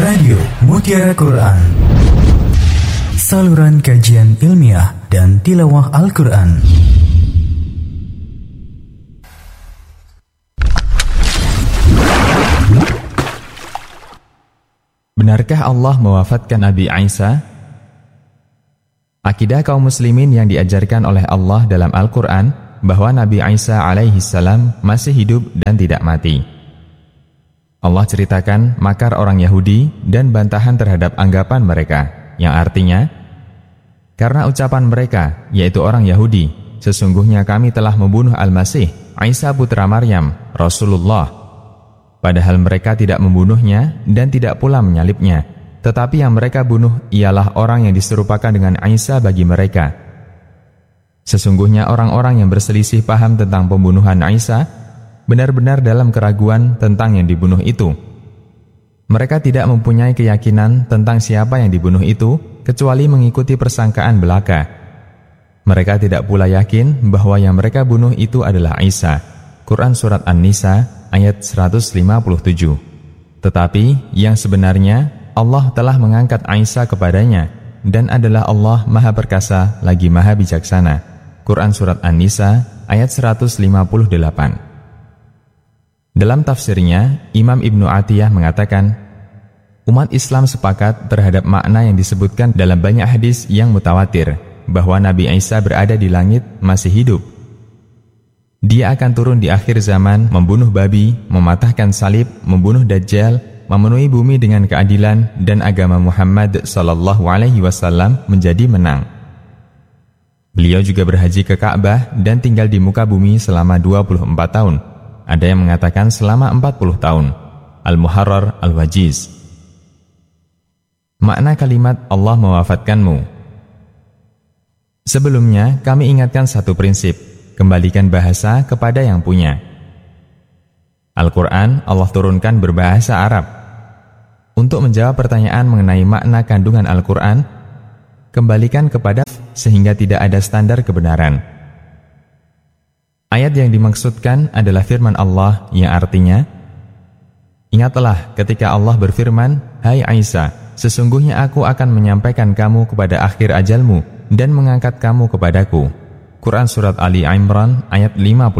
Radio Mutiara Quran, saluran kajian ilmiah dan tilawah Al-Quran. Benarkah Allah mewafatkan Nabi Isa? Akidah kaum muslimin yang diajarkan oleh Allah dalam Al-Quran bahwa Nabi Isa alaihi salam masih hidup dan tidak mati. Allah ceritakan makar orang Yahudi dan bantahan terhadap anggapan mereka, yang artinya, karena ucapan mereka, yaitu orang Yahudi, sesungguhnya kami telah membunuh Al-Masih, Isa putra Maryam, Rasulullah. Padahal mereka tidak membunuhnya dan tidak pula menyalibnya, tetapi yang mereka bunuh ialah orang yang diserupakan dengan Isa bagi mereka. Sesungguhnya orang-orang yang berselisih paham tentang pembunuhan Isa benar-benar dalam keraguan tentang yang dibunuh itu. Mereka tidak mempunyai keyakinan tentang siapa yang dibunuh itu, kecuali mengikuti persangkaan belaka. Mereka tidak pula yakin bahwa yang mereka bunuh itu adalah Isa. Quran Surat An-Nisa ayat 157. Tetapi yang sebenarnya Allah telah mengangkat Isa kepadanya, dan adalah Allah Maha Perkasa lagi Maha Bijaksana. Quran Surat An-Nisa ayat 158. Dalam tafsirnya, Imam Ibnu Atiyah mengatakan, umat Islam sepakat terhadap makna yang disebutkan dalam banyak hadis yang mutawatir, bahwa Nabi Isa berada di langit masih hidup. Dia akan turun di akhir zaman, membunuh babi, mematahkan salib, membunuh Dajjal, memenuhi bumi dengan keadilan, dan agama Muhammad SAW menjadi menang. Beliau juga berhaji ke Ka'bah dan tinggal di muka bumi selama 24 tahun. Ada yang mengatakan selama 40 tahun. Al-Muharrar Al-Wajiz. Makna kalimat Allah mewafatkanmu. Sebelumnya kami ingatkan satu prinsip, kembalikan bahasa kepada yang punya. Al-Quran Allah turunkan berbahasa Arab. Untuk menjawab pertanyaan mengenai makna kandungan Al-Quran, kembalikan kepada sehingga tidak ada standar kebenaran. Ayat yang dimaksudkan adalah firman Allah yang artinya, ingatlah ketika Allah berfirman, hai Isa, sesungguhnya aku akan menyampaikan kamu kepada akhir ajalmu dan mengangkat kamu kepadaku. Quran Surat Ali Imran ayat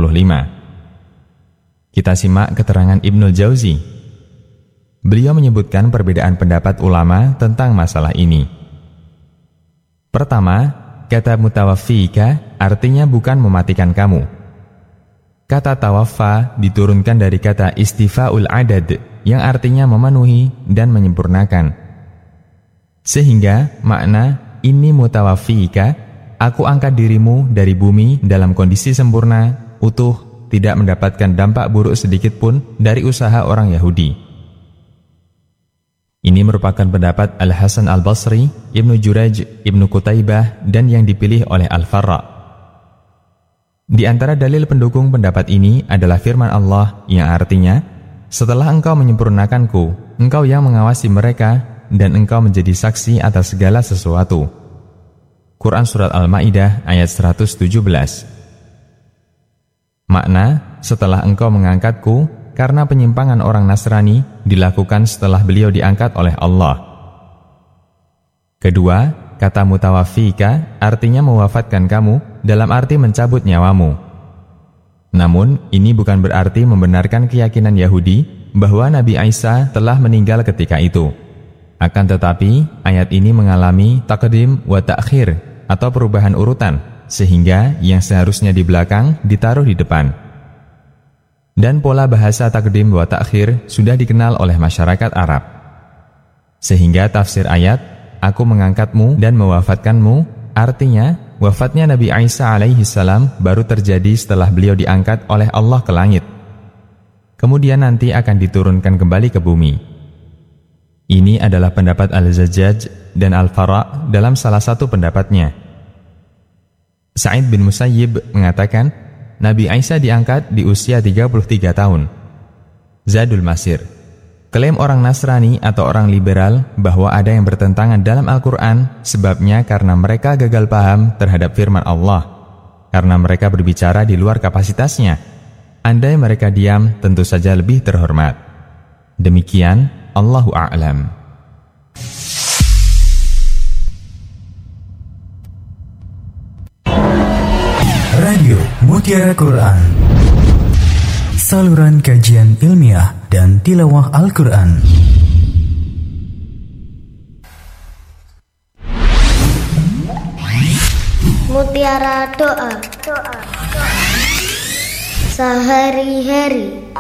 55. Kita simak keterangan Ibnul Jauzi. Beliau menyebutkan perbedaan pendapat ulama tentang masalah ini. Pertama, kata mutawaffika artinya bukan mematikan kamu. Kata tawaffa diturunkan dari kata istifa'ul adad yang artinya memenuhi dan menyempurnakan. Sehingga makna ini mutawaffika, aku angkat dirimu dari bumi dalam kondisi sempurna, utuh, tidak mendapatkan dampak buruk sedikit pun dari usaha orang Yahudi. Ini merupakan pendapat Al-Hasan Al-Basri, Ibnu Jurayj, Ibnu Qutaibah, dan yang dipilih oleh Al-Farra. Di antara dalil pendukung pendapat ini adalah firman Allah yang artinya, setelah engkau menyempurnakanku, engkau yang mengawasi mereka, dan engkau menjadi saksi atas segala sesuatu. Quran Surat Al-Ma'idah ayat 117. Makna, setelah engkau mengangkatku, karena penyimpangan orang Nasrani dilakukan setelah beliau diangkat oleh Allah. Kedua, kata mutawaffika artinya mewafatkan kamu dalam arti mencabut nyawamu. Namun, ini bukan berarti membenarkan keyakinan Yahudi bahwa Nabi Isa telah meninggal ketika itu. Akan tetapi, ayat ini mengalami taqdim wa ta'khir atau perubahan urutan, sehingga yang seharusnya di belakang ditaruh di depan. Dan pola bahasa taqdim wa ta'khir sudah dikenal oleh masyarakat Arab. Sehingga tafsir ayat, aku mengangkatmu dan mewafatkanmu, artinya wafatnya Nabi Isa alaihi salam baru terjadi setelah beliau diangkat oleh Allah ke langit. Kemudian nanti akan diturunkan kembali ke bumi. Ini adalah pendapat Al-Zajjaj dan Al-Farra dalam salah satu pendapatnya. Sa'id bin Musayyib mengatakan, Nabi Isa diangkat di usia 33 tahun. Zadul Masir. Klaim orang Nasrani atau orang liberal bahwa ada yang bertentangan dalam Al-Quran sebabnya karena mereka gagal paham terhadap firman Allah, karena mereka berbicara di luar kapasitasnya. Andai mereka diam, tentu saja lebih terhormat. Demikian, Allahu a'lam. Mutiara Quran, saluran kajian ilmiah dan tilawah Al-Quran. Mutiara doa. Sehari-hari